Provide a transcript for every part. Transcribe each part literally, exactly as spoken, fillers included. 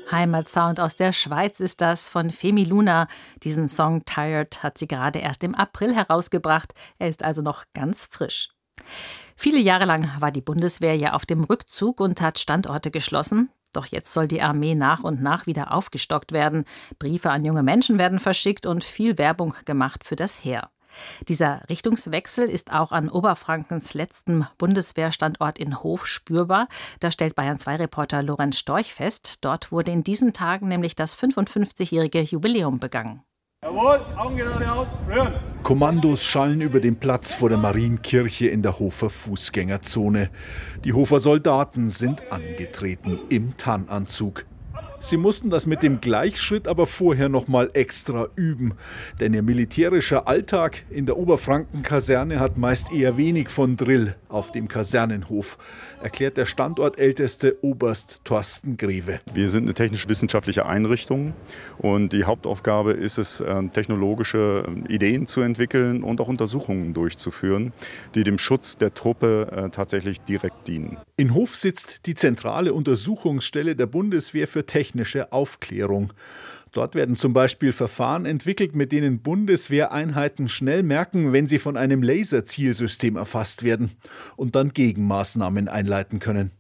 Heimatsound aus der Schweiz ist das von Femi Luna. Diesen Song Tired hat sie gerade erst im April herausgebracht. Er ist also noch ganz frisch. Viele Jahre lang war die Bundeswehr ja auf dem Rückzug und hat Standorte geschlossen. Doch jetzt soll die Armee nach und nach wieder aufgestockt werden. Briefe an junge Menschen werden verschickt und viel Werbung gemacht für das Heer. Dieser Richtungswechsel ist auch an Oberfrankens letztem Bundeswehrstandort in Hof spürbar. Da stellt Bayern zwei Reporter Lorenz Storch fest. Dort wurde in diesen Tagen nämlich das fünfundfünfzigjährige Jubiläum begangen. Jawohl, Augen geradeaus, rühren. Kommandos schallen über den Platz vor der Marienkirche in der Hofer Fußgängerzone. Die Hofer Soldaten sind angetreten im Tarnanzug. Sie mussten das mit dem Gleichschritt aber vorher noch mal extra üben. Denn ihr militärischer Alltag in der Oberfranken-Kaserne hat meist eher wenig von Drill auf dem Kasernenhof, erklärt der standortälteste Oberst Thorsten Greve. Wir sind eine technisch-wissenschaftliche Einrichtung und die Hauptaufgabe ist es, technologische Ideen zu entwickeln und auch Untersuchungen durchzuführen, die dem Schutz der Truppe tatsächlich direkt dienen. In Hof sitzt die zentrale Untersuchungsstelle der Bundeswehr für technische Aufklärung. Dort werden zum Beispiel Verfahren entwickelt, mit denen Bundeswehreinheiten schnell merken, wenn sie von einem Laserzielsystem erfasst werden und dann Gegenmaßnahmen einleiten können.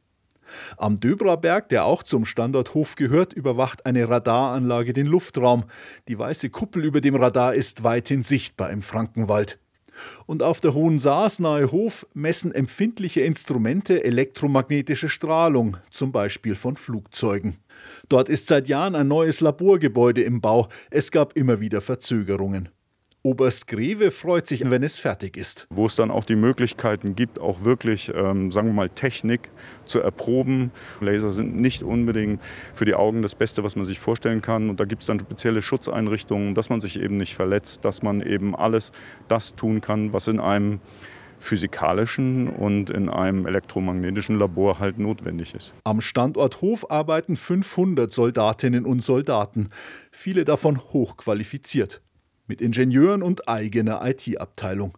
Am Döbraberg, der auch zum Standort Hof gehört, überwacht eine Radaranlage den Luftraum. Die weiße Kuppel über dem Radar ist weithin sichtbar im Frankenwald. Und auf der Hohen Saas nahe Hof messen empfindliche Instrumente elektromagnetische Strahlung, zum Beispiel von Flugzeugen. Dort ist seit Jahren ein neues Laborgebäude im Bau. Es gab immer wieder Verzögerungen. Oberst Greve freut sich, wenn es fertig ist. Wo es dann auch die Möglichkeiten gibt, auch wirklich, ähm, sagen wir mal, Technik zu erproben. Laser sind nicht unbedingt für die Augen das Beste, was man sich vorstellen kann. Und da gibt es dann spezielle Schutzeinrichtungen, dass man sich eben nicht verletzt, dass man eben alles das tun kann, was in einem physikalischen und in einem elektromagnetischen Labor halt notwendig ist. Am Standort Hof arbeiten fünfhundert Soldatinnen und Soldaten, viele davon hochqualifiziert, mit Ingenieuren und eigener I T-Abteilung.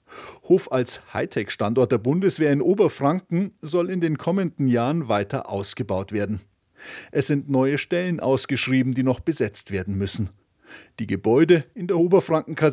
Hof als Hightech-Standort der Bundeswehr in Oberfranken soll in den kommenden Jahren weiter ausgebaut werden. Es sind neue Stellen ausgeschrieben, die noch besetzt werden müssen. Die Gebäude in der Oberfranken